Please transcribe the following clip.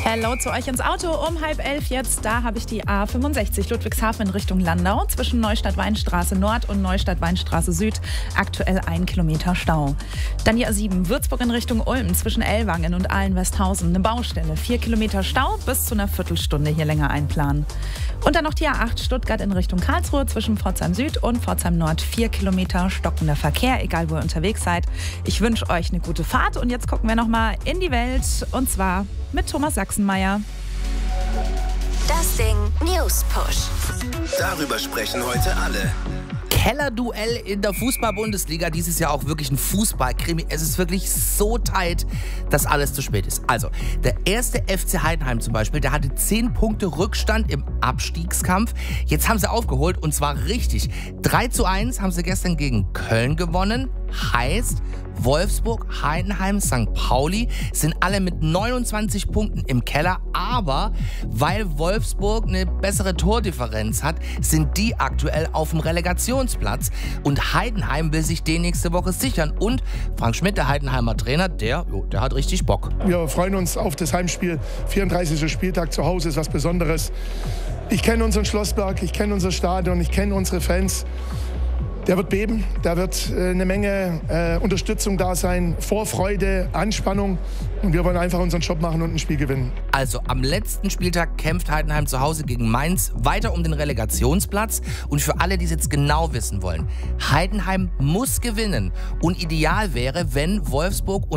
Hello zu euch ins Auto um 10:30 jetzt. Da habe ich die A65 Ludwigshafen in Richtung Landau zwischen Neustadt-Weinstraße Nord und Neustadt-Weinstraße Süd. Aktuell 1 Kilometer Stau. Dann die A7 Würzburg in Richtung Ulm zwischen Ellwangen und Ahlen-Westhausen. Eine Baustelle, 4 Kilometer Stau, bis zu einer Viertelstunde hier länger einplanen. Und dann noch die A8 Stuttgart in Richtung Karlsruhe zwischen Pforzheim Süd und Pforzheim Nord. 4 Kilometer stockender Verkehr, egal wo ihr unterwegs seid. Ich wünsche euch eine gute Fahrt und jetzt gucken wir nochmal in die Welt und zwar mit Thomas Sachsenmeier. Das Ding News Push. Darüber sprechen heute alle. Kellerduell in der Fußball-Bundesliga. Dieses Jahr auch wirklich ein Fußballkrimi. Es ist wirklich so tight, dass alles zu spät ist. Also, der erste FC Heidenheim zum Beispiel, der hatte 10 Punkte Rückstand im Abstiegskampf. Jetzt haben sie aufgeholt und zwar richtig. 3:1 haben sie gestern gegen Köln gewonnen. Heißt, Wolfsburg, Heidenheim, St. Pauli sind alle mit 29 Punkten im Keller. Aber weil Wolfsburg eine bessere Tordifferenz hat, sind die aktuell auf dem Relegationsplatz. Und Heidenheim will sich den nächste Woche sichern. Und Frank Schmidt, der Heidenheimer Trainer, der hat richtig Bock. Wir freuen uns auf das Heimspiel. 34. Spieltag zu Hause ist was Besonderes. Ich kenne unseren Schlossberg, ich kenne unser Stadion, ich kenne unsere Fans. Der wird beben, da wird eine Menge Unterstützung da sein, Vorfreude, Anspannung. Und wir wollen einfach unseren Job machen und ein Spiel gewinnen. Also am letzten Spieltag kämpft Heidenheim zu Hause gegen Mainz weiter um den Relegationsplatz. Und für alle, die es jetzt genau wissen wollen, Heidenheim muss gewinnen. Und ideal wäre, wenn Wolfsburg und